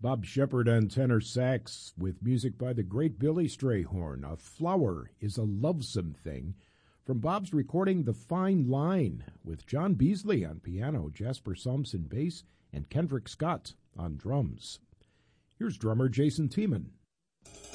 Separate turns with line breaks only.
Bob Shepard on tenor sax with music by the great Billy Strayhorn. A Flower is a Lovesome Thing from Bob's recording The Fine Line with John Beasley on piano, Jasper Thompson bass, and Kendrick Scott on drums. Here's drummer Jason Tiemann.